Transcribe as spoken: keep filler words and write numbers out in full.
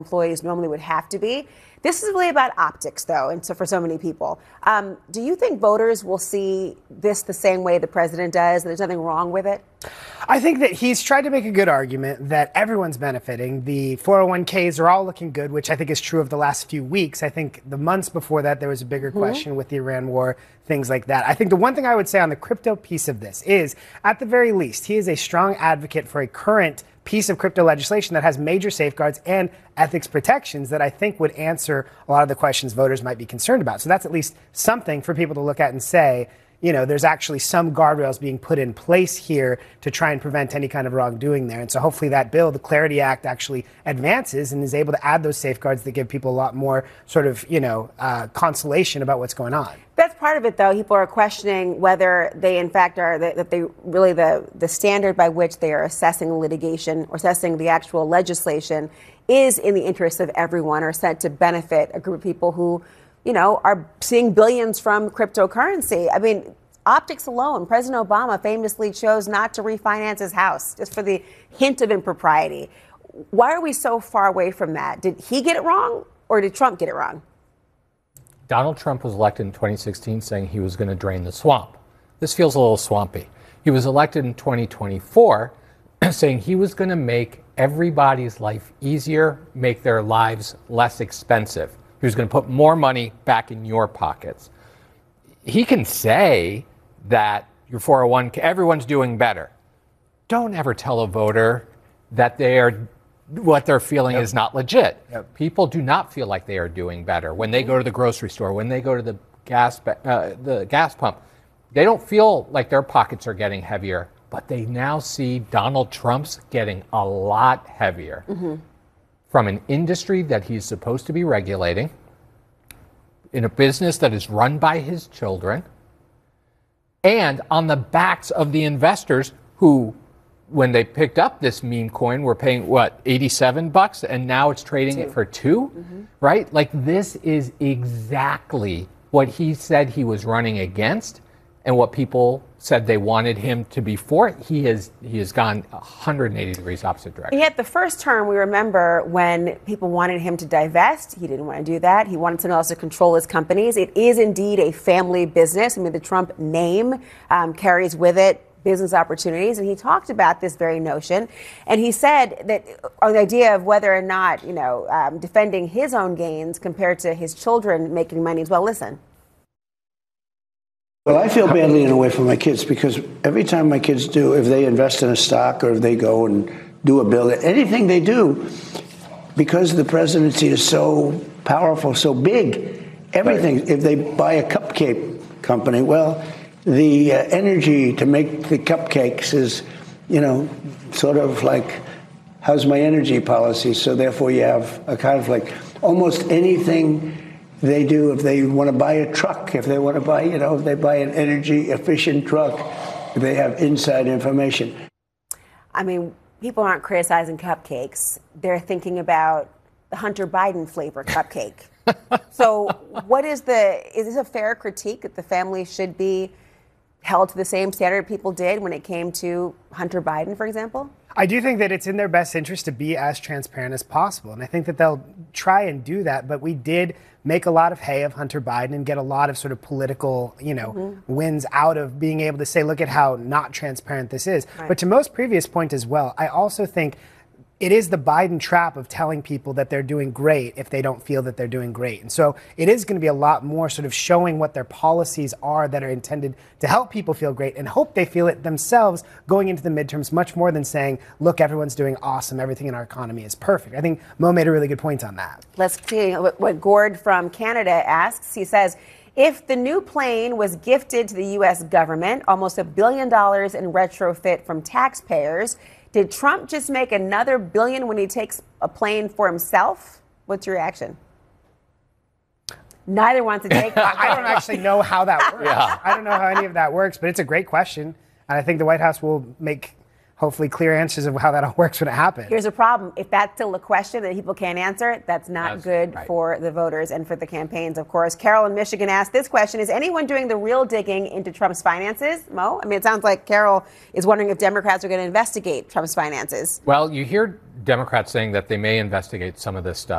employees normally would have to be. This is really about optics, though, and so for so many people. Um, do you think voters will see this the same way the president does, and there's nothing wrong with it? I think that he's tried to make a good argument that everyone's benefiting. The four oh one k's are all looking good, which I think is true of the last few weeks. I think the months before that, there was a bigger mm-hmm. question with the Iran war, things like that. I think the one thing I would say on the crypto piece of this is, at the very least, he is a strong advocate for a current piece of crypto legislation that has major safeguards and ethics protections that I think would answer a lot of the questions voters might be concerned about. So that's at least something for people to look at and say, you know, there's actually some guardrails being put in place here to try and prevent any kind of wrongdoing there. And so hopefully that bill, the Clarity Act, actually advances and is able to add those safeguards that give people a lot more sort of, you know, uh, consolation about what's going on. That's part of it, though. People are questioning whether they, in fact, are that they really the the standard by which they are assessing litigation or assessing the actual legislation is in the interest of everyone or said to benefit a group of people who, you know, are seeing billions from cryptocurrency. I mean, optics alone, President Obama famously chose not to refinance his house just for the hint of impropriety. Why are we so far away from that? Did he get it wrong or did Trump get it wrong? Donald Trump was elected in twenty sixteen saying he was going to drain the swamp. This feels a little swampy. He was elected in twenty twenty-four saying he was going to make everybody's life easier, make their lives less expensive. He was going to put more money back in your pockets. He can say that your four oh one k, everyone's doing better. Don't ever tell a voter that they are what they're feeling yep. is not legit. Yep. People do not feel like they are doing better when they go to the grocery store, when they go to the gas uh, the gas pump. They don't feel like their pockets are getting heavier, but they now see Donald Trump's getting a lot heavier mm-hmm. from an industry that he's supposed to be regulating, in a business that is run by his children, and on the backs of the investors who, when they picked up this meme coin, were paying, what, eighty-seven bucks, and now it's trading two. It for two, mm-hmm. right? Like, this is exactly what he said he was running against and what people said they wanted him to be for. He has he has gone one hundred eighty degrees opposite direction. Yet the first term, we remember when people wanted him to divest, he didn't want to do that. He wanted someone else to control his companies. It is indeed a family business. I mean, the Trump name um, carries with it business opportunities. And he talked about this very notion. And he said that on the idea of whether or not, you know, um, defending his own gains compared to his children making money as well. Listen. Well, I feel badly in a way for my kids because every time my kids do, if they invest in a stock or if they go and do a bill, anything they do, because the presidency is so powerful, so big, everything, if they buy a cupcake company, well, the uh, energy to make the cupcakes is, you know, sort of like, how's my energy policy? So therefore you have a conflict. Almost anything they do, if they want to buy a truck, if they want to buy, you know, if they buy an energy efficient truck, they have inside information. I mean, people aren't criticizing cupcakes. They're thinking about the Hunter Biden flavor cupcake. So what is the, is this a fair critique that the family should be held to the same standard people did when it came to Hunter Biden, for example? I do think that it's in their best interest to be as transparent as possible. And I think that they'll try and do that. But we did make a lot of hay of Hunter Biden and get a lot of sort of political, you know, mm-hmm. wins out of being able to say, look at how not transparent this is. Right. But to most previous point as well, I also think it is the Biden trap of telling people that they're doing great if they don't feel that they're doing great. And so it is going to be a lot more sort of showing what their policies are that are intended to help people feel great and hope they feel it themselves going into the midterms, much more than saying, look, everyone's doing awesome. Everything in our economy is perfect. I think Mo made a really good point on that. Let's see what Gord from Canada asks. He says, if the new plane was gifted to the U S government, almost a billion dollars in retrofit from taxpayers, did Trump just make another billion when he takes a plane for himself? What's your reaction? Neither wants to take. I don't actually know how that works. Yeah. I don't know how any of that works, but it's a great question. And I think the White House will make hopefully clear answers of how that all works when it happens. Here's a problem. If that's still a question that people can't answer, that's not that's good right. for the voters and for the campaigns, of course. Carol in Michigan asked this question. Is anyone doing the real digging into Trump's finances? Mo? I mean, it sounds like Carol is wondering if Democrats are going to investigate Trump's finances. Well, you hear Democrats saying that they may investigate some of this stuff.